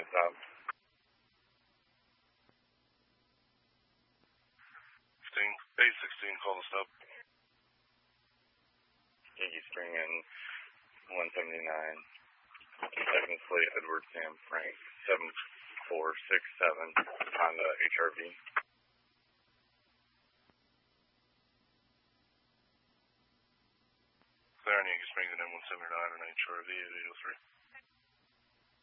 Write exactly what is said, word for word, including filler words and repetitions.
stop. sixteen, eight sixteen, call the stop. Yankee Spring and one seventy-nine. Second Slate, Edward Sam Frank, seven four six seven, Honda H R V. Clear on Yankee Spring, and then one seventy-nine and H R V at eight oh three.